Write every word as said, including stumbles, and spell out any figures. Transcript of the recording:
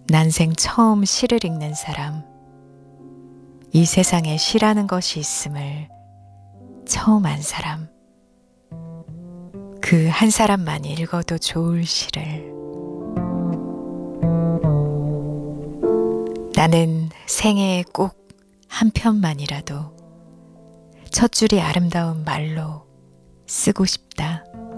난생 처음 시를 읽는 사람, 이 세상에 시라는 것이 있음을 처음 안 사람, 그 한 사람만 읽어도 좋을 시를. 나는 생애에 꼭 한 편만이라도 첫 줄이 아름다운 말로 쓰고 싶다.